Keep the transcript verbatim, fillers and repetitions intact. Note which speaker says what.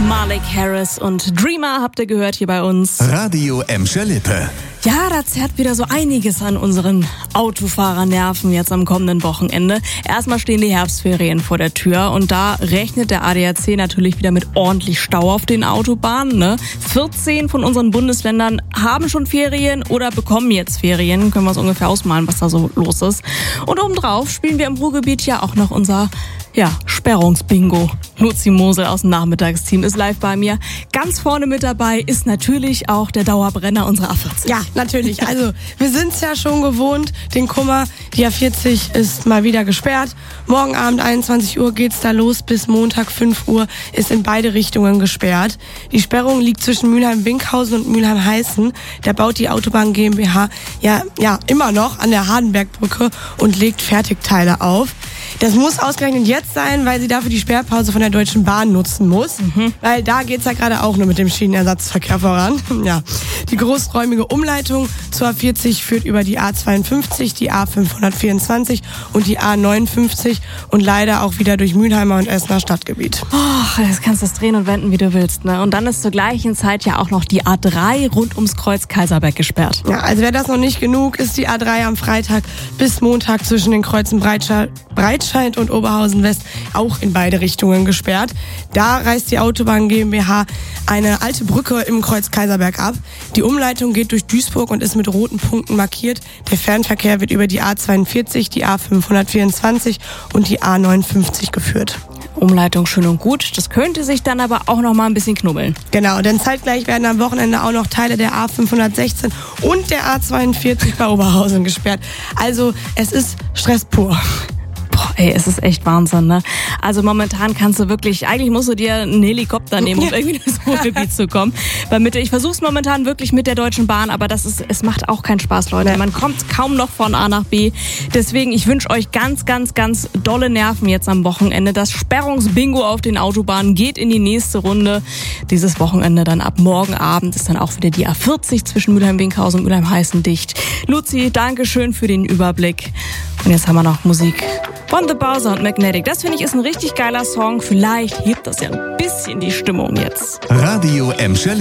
Speaker 1: Malik Harris und Dreamer habt ihr gehört hier bei uns.
Speaker 2: Radio Emscher Lippe.
Speaker 1: Ja, da zerrt wieder so einiges an unseren Autofahrernerven jetzt am kommenden Wochenende. Erstmal stehen die Herbstferien vor der Tür und da rechnet der A D A C natürlich wieder mit ordentlich Stau auf den Autobahnen. Ne? vierzehn von unseren Bundesländern haben schon Ferien oder bekommen jetzt Ferien. Können wir uns ungefähr ausmalen, was da so los ist. Und obendrauf spielen wir im Ruhrgebiet ja auch noch unser Ja, Sperrungsbingo. Luzi Mosel aus dem Nachmittagsteam ist live bei mir. Ganz vorne mit dabei ist natürlich auch der Dauerbrenner unserer A vierzig.
Speaker 3: Ja, natürlich. Also wir sind es ja schon gewohnt, den Kummer. Die A vierzig ist mal wieder gesperrt. Morgen Abend einundzwanzig Uhr geht's da los. Bis Montag fünf Uhr ist in beide Richtungen gesperrt. Die Sperrung liegt zwischen Mülheim-Winkhausen und Mülheim-Heißen. Da baut die Autobahn GmbH ja, ja immer noch an der Hardenbergbrücke und legt Fertigteile auf. Das muss ausgerechnet jetzt sein, weil sie dafür die Sperrpause von der Deutschen Bahn nutzen muss. Mhm. Weil da geht's ja gerade auch nur mit dem Schienenersatzverkehr voran. Ja. Die großräumige Umleitung zur A vierzig führt über die A zweiundfünfzig, die A fünfhundertvierundzwanzig und die A neunundfünfzig und leider auch wieder durch Mülheimer und Essener Stadtgebiet.
Speaker 1: Oh, jetzt kannst du es drehen und wenden, wie du willst. Ne? Und dann ist zur gleichen Zeit ja auch noch die A drei rund ums Kreuz Kaiserberg gesperrt.
Speaker 3: Ja, also wäre das noch nicht genug, ist die A drei am Freitag bis Montag zwischen den Kreuzen Breitscheid, Breitscheid und Oberhausen West auch in beide Richtungen gesperrt. Da reißt die Autobahn GmbH eine alte Brücke im Kreuz Kaiserberg ab. Die Umleitung geht durch Duisburg und ist mit roten Punkten markiert. Der Fernverkehr wird über die A zweiundvierzig, die A fünfhundertvierundzwanzig und die A neunundfünfzig geführt.
Speaker 1: Umleitung schön und gut, das könnte sich dann aber auch noch mal ein bisschen knubbeln.
Speaker 3: Genau, denn zeitgleich werden am Wochenende auch noch Teile der A fünfhundertsechzehn und der A zweiundvierzig bei Oberhausen gesperrt. Also es ist Stress pur.
Speaker 1: Boah, ey, es ist echt Wahnsinn, ne? Also momentan kannst du wirklich, eigentlich musst du dir einen Helikopter nehmen, um irgendwie ins Ruhrgebiet zu kommen. Bei Mitte, ich versuch's momentan wirklich mit der Deutschen Bahn, aber das ist, es macht auch keinen Spaß, Leute. Nee. Man kommt kaum noch von A nach B. Deswegen, ich wünsche euch ganz, ganz, ganz dolle Nerven jetzt am Wochenende. Das Sperrungsbingo auf den Autobahnen geht in die nächste Runde. Dieses Wochenende dann ab morgen Abend ist dann auch wieder die A vierzig zwischen Mülheim-Winkhausen und Mülheim-Heißen dicht. Luzi, danke schön für den Überblick. Und jetzt haben wir noch Musik von The Bowser und Magnetic. Das finde ich ist ein richtig geiler Song. Vielleicht hebt das ja ein bisschen die Stimmung jetzt.
Speaker 2: Radio Emscher